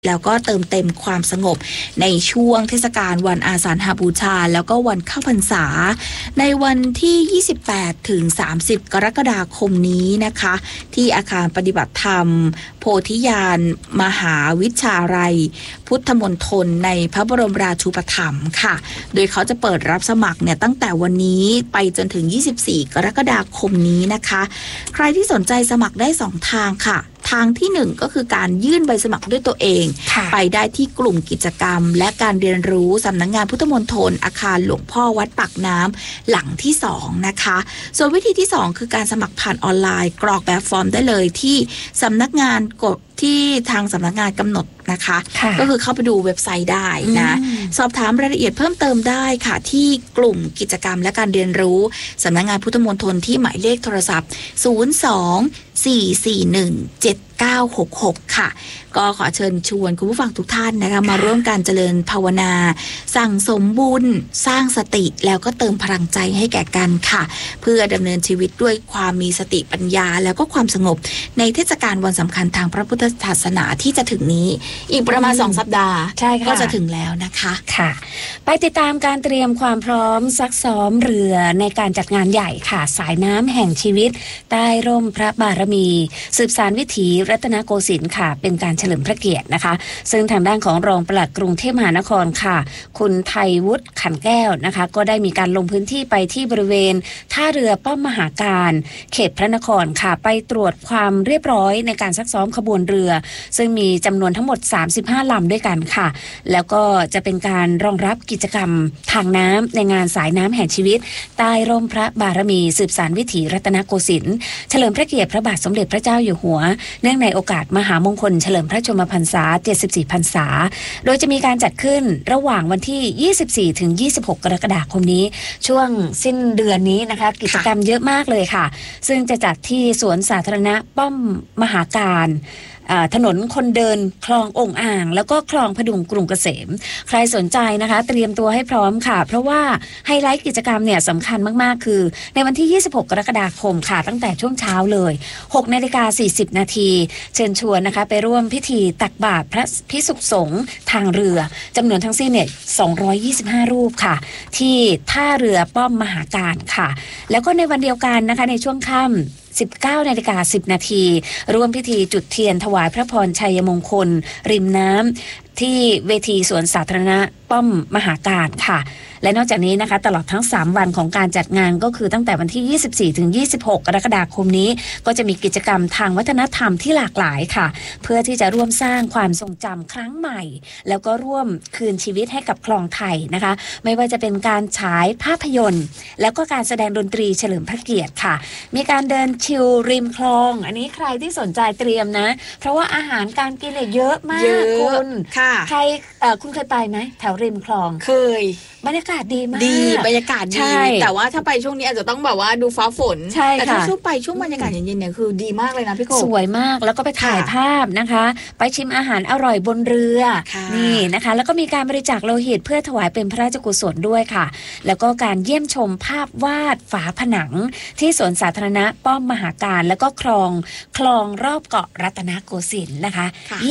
แล้วก็เติมเต็มความสงบในช่วงเทศกาลวันอาสาฬหบูชาแล้วก็วันเข้าพรรษาในวันที่28ถึง30กรกฎาคมนี้นะคะที่อาคารปฏิบัติธรรมโพธิญาณมหาวิชาลัยพุทธมณฑลในพระบรมราชูปถัมภ์ค่ะโดยเขาจะเปิดรับสมัครเนี่ยตั้งแต่วันนี้ไปจนถึง24กรกฎาคมนี้นะคะใครที่สนใจสมัครได้2ทางค่ะทางที่1ก็คือการยื่นใบสมัครด้วยตัวเองไปได้ที่กลุ่มกิจกรรมและการเรียนรู้สำนักงานพุทธมณฑลอาคารหลวงพ่อวัดปากน้ำหลังที่2นะคะส่วนวิธีที่2คือการสมัครผ่านออนไลน์กรอกแบบฟอร์มได้เลยที่สำนักงานกดที่ทางสำนักงานกำหนดนะคะก็คือเข้าไปดูเว็บไซต์ได้นะสอบถามรายละเอียดเพิ่มเติมได้ค่ะที่กลุ่มกิจกรรมและการเรียนรู้สำนักงานพุทธมณฑลที่หมายเลขโทรศัพท์02-441-7966ค่ะก็ขอเชิญชวนคุณผู้ฟังทุกท่านนะคะมาร่วมกันเจริญภาวนาสั่งสมบุญสร้างสติแล้วก็เติมพลังใจให้แก่กันค่ะเพื่อดำเนินชีวิตด้วยความมีสติปัญญาแล้วก็ความสงบในเทศกาลวันสำคัญทางพระพุทธศาสนาที่จะถึงนี้อีกประมาณ2สัปดาห์ก็จะถึงแล้วนะคะค่ะไปติดตามการเตรียมความพร้อมซักซ้อมเรือในการจัดงานใหญ่ค่ะสายน้ำแห่งชีวิตใต้ร่มพระบารมีสืบสานวิถีรัตนโกสินทร์ค่ะเป็นการเฉลิมพระเกียรตินะคะซึ่งทางด้านของรองปลัดกรุงเทพมหานครค่ะคุณไทยวุฒิขันแก้วนะคะก็ได้มีการลงพื้นที่ไปที่บริเวณท่าเรือป้อมมหาการเขตพระนครค่ะไปตรวจความเรียบร้อยในการซักซ้อมขบวนเรือซึ่งมีจำนวนทั้งหมด35ลำด้วยกันค่ะแล้วก็จะเป็นการรองรับกิจกรรมทางน้ำในงานสายน้ำแห่งชีวิตใต้ร่มพระบารมีสืบสานวิถีรัตนโกสินทร์เฉลิมพระเกียรติพระบาทสมเด็จพระเจ้าอยู่หัวเนื่องในโอกาสมหามงคลเฉลิมพระชนมพรรษา74พรรษาโดยจะมีการจัดขึ้นระหว่างวันที่24ถึง26กรกฎาคมนี้ช่วงสิ้นเดือนนี้นะคะกิจกรรมเยอะมากเลยค่ะซึ่งจะจัดที่สวนสาธารณะป้อมมหาการถนนคนเดินคลององอ่างแล้วก็คลองพดุงกรุงเกษมใครสนใจนะคะเตรียมตัวให้พร้อมค่ะเพราะว่าไฮไลท์กิจกรรมเนี่ยสำคัญมากๆคือในวันที่26กรกฎาคมค่ะตั้งแต่ช่วงเช้าเลย6:40 นาทีเชิญชวนนะคะไปร่วมพิธีตักบาตรพระภิกษุสงฆ์ทางเรือจำนวนทั้งสิ้นเนี่ย225รูปค่ะที่ท่าเรือป้อมมหาการค่ะแล้วก็ในวันเดียวกันนะคะในช่วงค่ำ19:10 นาทีร่วมพิธีจุดเทียนถวายพระพรชัยมงคลริมน้ำที่เวทีสวนสาธารณะป้อมมหาการค่ะและนอกจากนี้นะคะตลอดทั้ง3วันของการจัดงานก็คือตั้งแต่วันที่24ถึง26กรกฎาคมนี้ก็จะมีกิจกรรมทางวัฒนธรรมที่หลากหลายค่ะเพื่อที่จะร่วมสร้างความทรงจำครั้งใหม่แล้วก็ร่วมคืนชีวิตให้กับคลองไทยนะคะไม่ว่าจะเป็นการฉายภาพยนตร์แล้วก็การแสดงดนตรีเฉลิมพระเกียรติค่ะมีการเดินชิลริมคลองอันนี้ใครที่สนใจเตรียมนะเพราะว่าอาหารการกินเนี่ยเยอะมากคุณใครคุณเคยไปไหมแถวริมคลองเคยบรรยากาศดีมากดีบรรยากาศดีแต่ว่าถ้าไปช่วงนี้อาจจะต้องแบบว่าดูฟ้าฝนแต่ถ้าช่วงไปช่วงบรรยากาศเย็นๆเนี่ยคือดีมากเลยนะพี่โกสวยมากแล้วก็ไปถ่ายภาพนะคะไปชิมอาหารอร่อยบนเรือนี่นะคะแล้วก็มีการบริจาคโลหิตเพื่อถวายเป็นพระราชกุศลด้วยค่ะแล้วก็การเยี่ยมชมภาพวาดฝาผนังที่สวนสาธารณะป้อมมหาการแล้วก็คลองรอบเกาะรัตนโกสินทร์นะคะ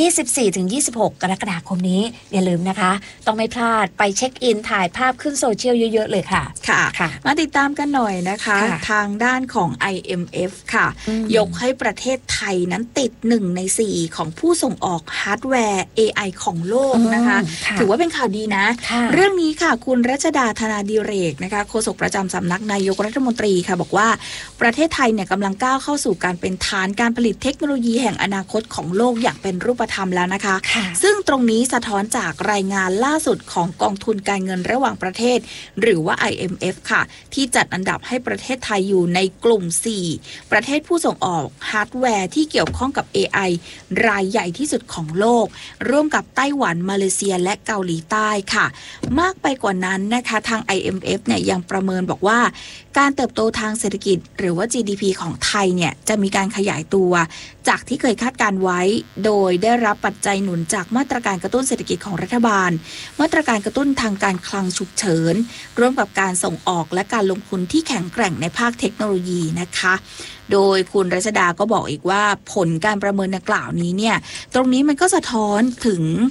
24-26กรกฎาคมนี้อย่าลืมนะคะต้องไม่พลาดไปเช็คอินถ่ายภาพขึ้นโซเชียลเยอะๆเลยค่ะค่ะมาติดตามกันหน่อยนะคะทางด้านของ IMF ค่ะยกให้ประเทศไทยนั้นติด1ใน4ของผู้ส่งออกฮาร์ดแวร์ AI ของโลกนะคะถือว่าเป็นข่าวดีนะเรื่องนี้ค่ะคุณรัชดาธนาดิเรกนะคะโฆษกประจำสำนักนายกรัฐมนตรีค่ะบอกว่าประเทศไทยเนี่ยกำลังก้าวเข้าสู่การเป็นฐานการผลิตเทคโนโลยีแห่งอนาคตของโลกอย่างเป็นรูปธรรมแล้วนะคะซึ่งตรงนี้สะท้อนจากรายงานล่าสุดของกองทุนการเงินระหว่างประเทศหรือว่า IMF ค่ะที่จัดอันดับให้ประเทศไทยอยู่ในกลุ่ม4ประเทศผู้ส่งออกฮาร์ดแวร์ที่เกี่ยวข้องกับ AI รายใหญ่ที่สุดของโลกร่วมกับไต้หวันมาเลเซียและเกาหลีใต้ค่ะมากไปกว่านั้นนะคะทาง IMF เนี่ยยังประเมินบอกว่าการเติบโตทางเศรษฐกิจหรือว่า GDP ของไทยเนี่ยจะมีการขยายตัวจากที่เคยคาดการไว้โดยได้รับปัจจัยหนุนจากมาตรการกระตุ้นเศรษฐกิจของรัฐบาลมาตรการกระตุ้นทางการคลังฉุกเฉินร่วมกับการส่งออกและการลงทุนที่แข็งแกร่งในภาคเทคโนโลยีนะคะโดยคุณรัชดาก็บอกอีกว่าผลการประเมินดังกล่าวนี้เนี่ยตรงนี้มันก็สะท้อนถึง